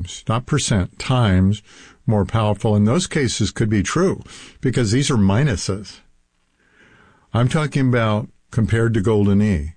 times, not percent, times more powerful. And those cases could be true because these are minuses. I'm talking about compared to Golden E,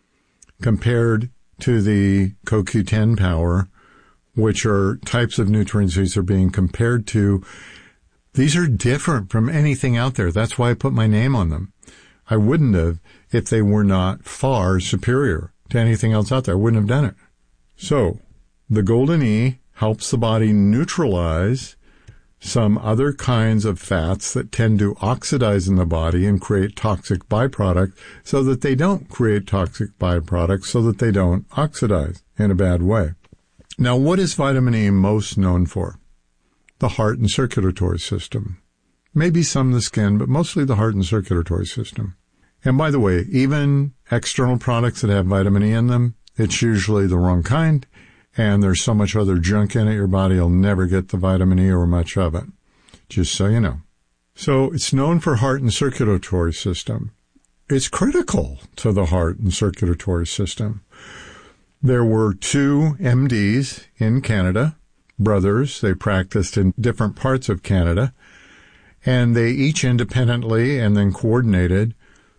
compared to the CoQ10 power, which are types of nutrients these are being compared to. These are different from anything out there. That's why I put my name on them. I wouldn't have if they were not far superior to anything else out there. I wouldn't have done it. So, the Golden E helps the body neutralize some other kinds of fats that tend to oxidize in the body and create toxic byproducts so that they don't create toxic byproducts, so that they don't oxidize in a bad way. Now, what is vitamin E most known for? The heart and circulatory system. Maybe some the skin, but mostly the heart and circulatory system. And by the way, even external products that have vitamin E in them, it's usually the wrong kind, and there's so much other junk in it, your body will never get the vitamin E or much of it. Just so you know. So it's known for heart and circulatory system. It's critical to the heart and circulatory system. There were 2 MDs in Canada, brothers. They practiced in different parts of Canada, and they each independently and then coordinated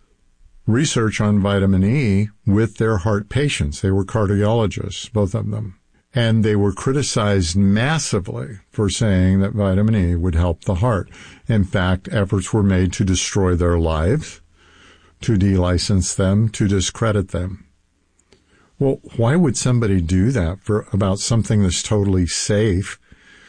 research on vitamin E with their heart patients. They were cardiologists, both of them. And they were criticized massively for saying that vitamin E would help the heart. In fact, efforts were made to destroy their lives, to delicense them, to discredit them. Well, why would somebody do that about something that's totally safe?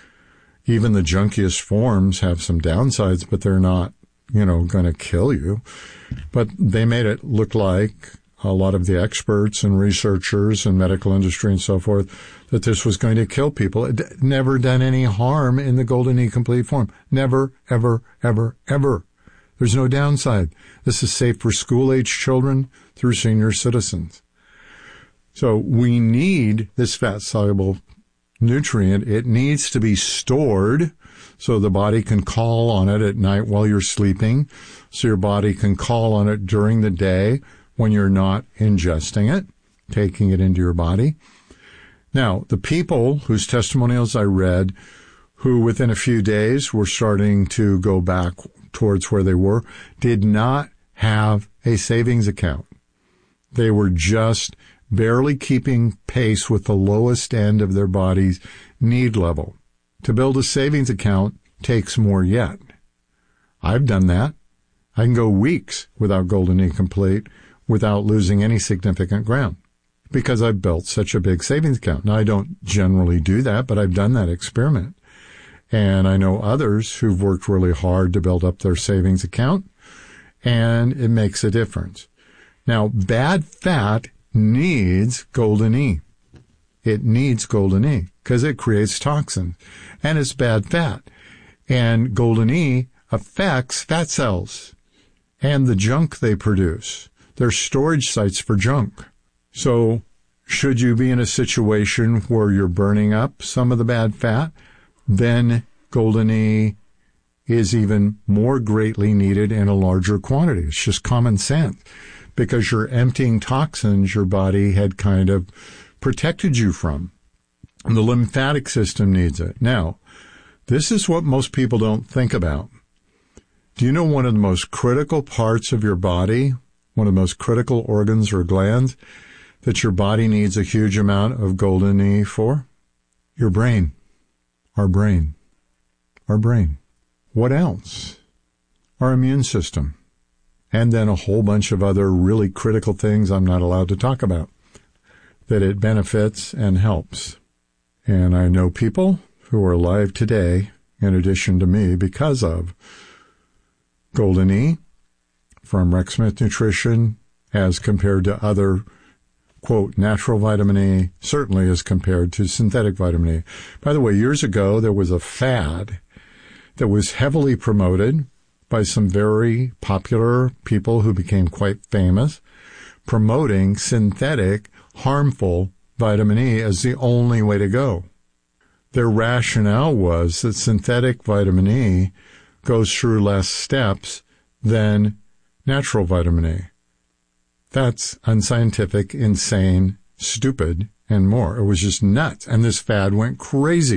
Even the junkiest forms have some downsides, but they're not, going to kill you. But they made it look like a lot of the experts and researchers and medical industry and so forth, that this was going to kill people. It never done any harm in the Golden E Complete form. Never, ever, ever, ever. There's no downside. This is safe for school-age children through senior citizens. So we need this fat-soluble nutrient. It needs to be stored so the body can call on it at night while you're sleeping, so your body can call on it during the day when you're not ingesting it, taking it into your body. Now, the people whose testimonials I read, who within a few days were starting to go back towards where they were, did not have a savings account. They were just barely keeping pace with the lowest end of their body's need level. To build a savings account takes more yet. I've done that. I can go weeks without Golden E Complete without losing any significant ground because I've built such a big savings account. Now, I don't generally do that, but I've done that experiment. And I know others who've worked really hard to build up their savings account, and it makes a difference. Now, bad fat needs Golden E. It needs Golden E because it creates toxins, and it's bad fat. And Golden E affects fat cells and the junk they produce. They're storage sites for junk. So should you be in a situation where you're burning up some of the bad fat, then Golden E is even more greatly needed in a larger quantity. It's just common sense because you're emptying toxins your body had kind of protected you from. And the lymphatic system needs it. Now, this is what most people don't think about. Do you know one of the most critical parts of your body, one of the most critical organs or glands that your body needs a huge amount of Golden E for? Your brain. Our brain. Our brain. What else? Our immune system. And then a whole bunch of other really critical things I'm not allowed to talk about that it benefits and helps. And I know people who are alive today, in addition to me, because of Golden E from Rex Smith Nutrition as compared to other, quote, natural vitamin E, certainly as compared to synthetic vitamin E. By the way, years ago, there was a fad that was heavily promoted by some very popular people who became quite famous, promoting synthetic, harmful vitamin E as the only way to go. Their rationale was that synthetic vitamin E goes through less steps than natural vitamin E. That's unscientific, insane, stupid, and more. It was just nuts. And this fad went crazy.